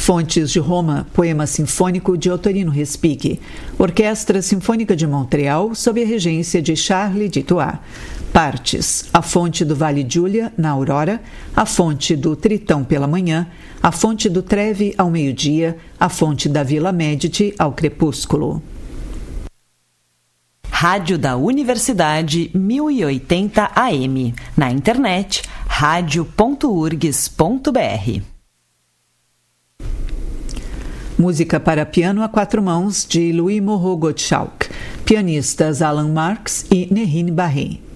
Fontes de Roma, poema sinfônico de Ottorino Respighi. Orquestra Sinfônica de Montreal, sob a regência de Charles Ditois. Partes: a fonte do Vale Giulia, na aurora, a fonte do Tritão pela manhã, a fonte do Trevi ao meio-dia, a fonte da Vila Médici ao crepúsculo. Rádio da Universidade 1080 AM. Na internet, radio.urgs.br. Música para piano a quatro mãos de Louis Moreau Gottschalk. Pianistas Alan Marks e Nerine Barré.